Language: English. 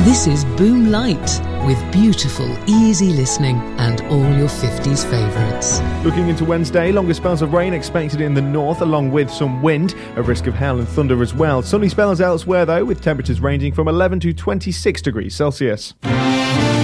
This is Boom Light, with beautiful, easy listening and all your 50s favourites. Looking into Wednesday, longer spells of rain expected in the north, along with some wind, a risk of hail and thunder as well. Sunny spells elsewhere, though, with temperatures ranging from 11 to 26 degrees Celsius.